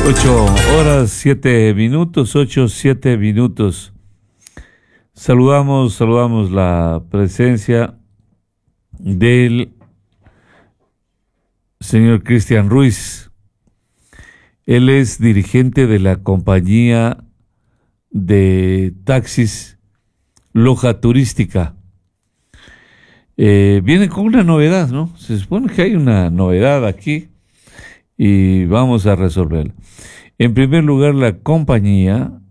8 horas 7 minutos, 8 7 minutos. Saludamos la presencia del señor Cristian Ruiz. Él es dirigente de la compañía de taxis Loja Turística. Viene con una novedad, ¿no? Se supone que hay una novedad aquí y vamos a resolverla. En primer lugar, la compañía